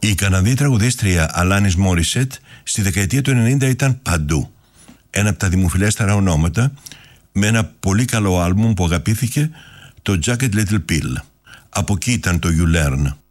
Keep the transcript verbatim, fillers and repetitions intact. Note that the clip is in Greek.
Η Καναδή τραγουδίστρια Αλάνις Μόρισετ στη δεκαετία του ενενήντα ήταν παντού. Ένα από τα δημοφιλέστερα ονόματα, με ένα πολύ καλό άλμπουμ που αγαπήθηκε, το Jagged Little Pill. Από εκεί ήταν το You Learn.